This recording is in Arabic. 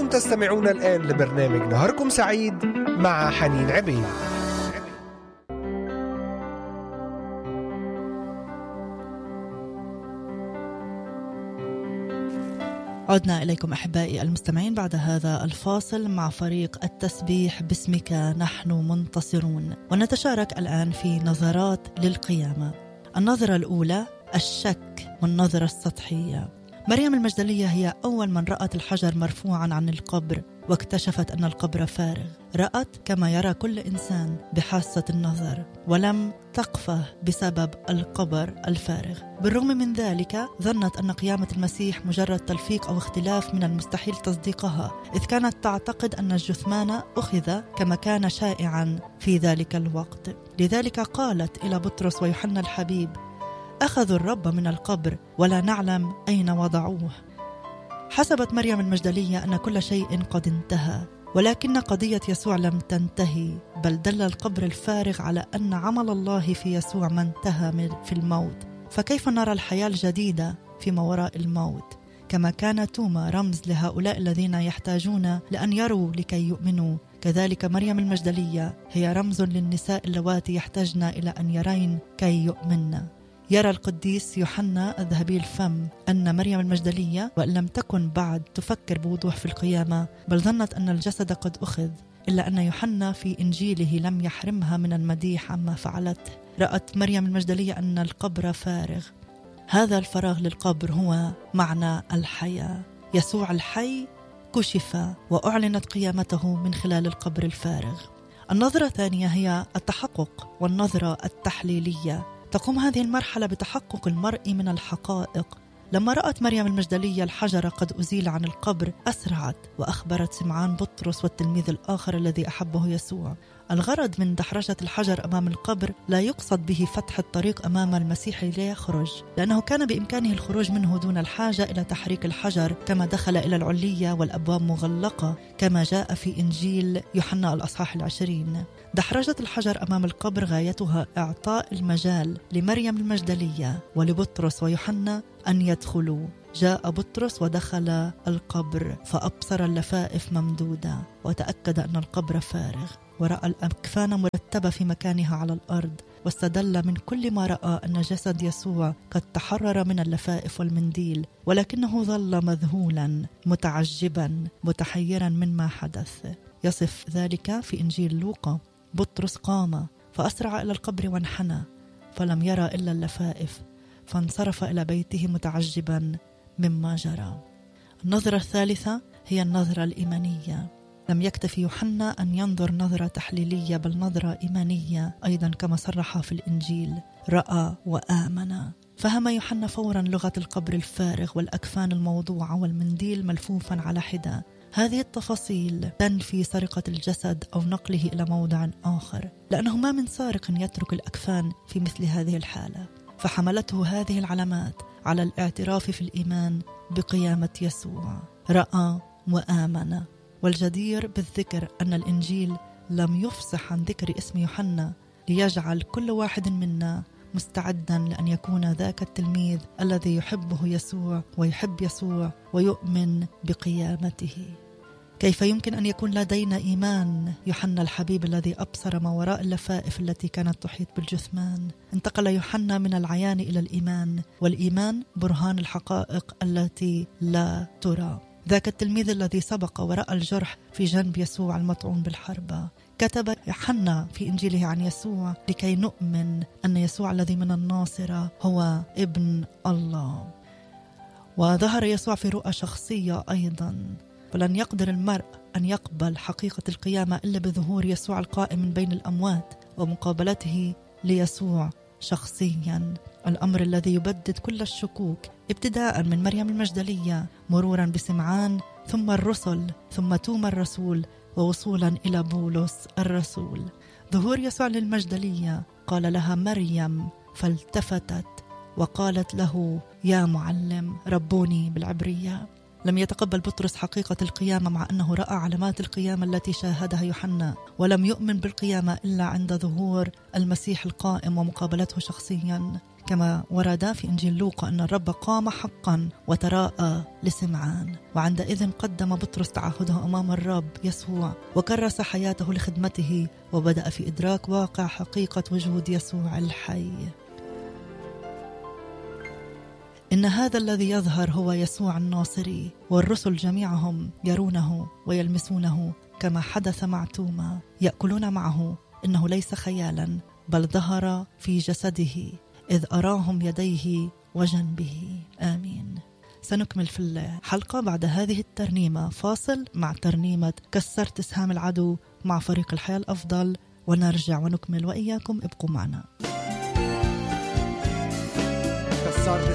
أنتم تستمعون الآن لبرنامج نهاركم سعيد مع حنين عبيد. عدنا إليكم أحبائي المستمعين بعد هذا الفاصل مع فريق التسبيح باسمك نحن منتصرون، ونتشارك الآن في نظرات للقيامة. النظرة الأولى الشك والنظرة السطحية. مريم المجدلية هي أول من رأت الحجر مرفوعا عن القبر واكتشفت أن القبر فارغ. رأت كما يرى كل إنسان بحاسة النظر، ولم تقفه بسبب القبر الفارغ. بالرغم من ذلك ظنت أن قيامة المسيح مجرد تلفيق أو اختلاف من المستحيل تصديقها، إذ كانت تعتقد أن الجثمان أخذ كما كان شائعا في ذلك الوقت. لذلك قالت إلى بطرس ويوحنا الحبيب: أخذوا الرب من القبر ولا نعلم أين وضعوه. حسبت مريم المجدلية أن كل شيء قد انتهى، ولكن قضية يسوع لم تنتهي، بل دل القبر الفارغ على أن عمل الله في يسوع ما انتهى في الموت. فكيف نرى الحياة الجديدة فيما وراء الموت؟ كما كان توما رمز لهؤلاء الذين يحتاجون لأن يروا لكي يؤمنوا، كذلك مريم المجدلية هي رمز للنساء اللواتي يحتاجن إلى أن يرين كي يؤمن. يرى القديس يوحنا الذهبي الفم أن مريم المجدلية وإن لم تكن بعد تفكر بوضوح في القيامة، بل ظنت أن الجسد قد أخذ، إلا أن يوحنا في إنجيله لم يحرمها من المديح عما فعلته. رأت مريم المجدلية أن القبر فارغ. هذا الفراغ للقبر هو معنى الحياة. يسوع الحي كشف وأعلنت قيامته من خلال القبر الفارغ. النظرة الثانية هي التحقق والنظرة التحليلية. تقوم هذه المرحلة بتحقق المرء من الحقائق. لما رأت مريم المجدلية الحجر قد أزيل عن القبر، أسرعت وأخبرت سمعان بطرس والتلميذ الآخر الذي أحبه يسوع. الغرض من دحرجة الحجر أمام القبر لا يقصد به فتح الطريق أمام المسيح ليخرج، لأنه كان بإمكانه الخروج منه دون الحاجة إلى تحريك الحجر، كما دخل إلى العلية والأبواب مغلقة كما جاء في إنجيل يوحنا الأصحاح 20. دحرجة الحجر أمام القبر غايتها إعطاء المجال لمريم المجدلية ولبطرس ويوحنا أن يدخلوا. جاء بطرس ودخل القبر فأبصر اللفائف ممدودة وتأكد أن القبر فارغ، ورأى الأكفان مرتبة في مكانها على الأرض، واستدل من كل ما رأى أن جسد يسوع قد تحرر من اللفائف والمنديل، ولكنه ظل مذهولا متعجبا متحيرا مما حدث. يصف ذلك في إنجيل لوقا: بطرس قام فأسرع إلى القبر وانحنى فلم يرى إلا اللفائف، فانصرف إلى بيته متعجبا مما جرى. النظرة الثالثة هي النظرة الإيمانية. لم يكتفي يوحنا أن ينظر نظرة تحليلية، بل نظرة إيمانية أيضا كما صرح في الإنجيل: رأى وآمن. فهم يوحنا فورا لغة القبر الفارغ والأكفان الموضوعة والمنديل ملفوفا على حدة. هذه التفاصيل تنفي سرقة الجسد أو نقله إلى موضع آخر، لأنه ما من سارق يترك الأكفان في مثل هذه الحالة. فحملته هذه العلامات على الاعتراف في الإيمان بقيامة يسوع. رأى وآمن. والجدير بالذكر أن الإنجيل لم يفصح عن ذكر اسم يوحنا ليجعل كل واحد منا مستعدا لأن يكون ذاك التلميذ الذي يحبه يسوع ويحب يسوع ويؤمن بقيامته. كيف يمكن أن يكون لدينا إيمان يوحنا الحبيب الذي أبصر ما وراء اللفائف التي كانت تحيط بالجثمان؟ انتقل يوحنا من العيان إلى الإيمان، والإيمان برهان الحقائق التي لا ترى. ذاك التلميذ الذي سبق ورأى الجرح في جنب يسوع المطعون بالحربة. كتب يوحنا في إنجيله عن يسوع لكي نؤمن أن يسوع الذي من الناصرة هو ابن الله. وظهر يسوع في رؤى شخصية أيضا، فلن يقدر المرء أن يقبل حقيقة القيامة إلا بظهور يسوع القائم من بين الأموات ومقابلته ليسوع شخصيا، الأمر الذي يبدد كل الشكوك، ابتداء من مريم المجدلية مرورا بسمعان ثم الرسل ثم توما الرسول ووصولا إلى بولس الرسول. ظهور يسوع للمجدلية قال لها مريم، فالتفتت وقالت له يا معلم، ربوني بالعبرية. لم يتقبل بطرس حقيقة القيامة مع أنه رأى علامات القيامة التي شاهدها يوحنا، ولم يؤمن بالقيامة إلا عند ظهور المسيح القائم ومقابلته شخصيا. كما ورد في إنجيل لوقا أن الرب قام حقا وتراءى لسمعان، وعندئذ قدم بطرس تعهده أمام الرب يسوع وكرس حياته لخدمته، وبدأ في إدراك واقع حقيقة وجود يسوع الحي. إن هذا الذي يظهر هو يسوع الناصري، والرسل جميعهم يرونه ويلمسونه كما حدث مع توما، يأكلون معه، إنه ليس خيالا بل ظهر في جسده إذ أراهم يديه وجنبه. آمين. سنكمل في الحلقة بعد هذه الترنيمة، فاصل مع ترنيمة كسرت سهام العدو مع فريق الحياة الأفضل، ونرجع ونكمل وإياكم. ابقوا معنا. كسرت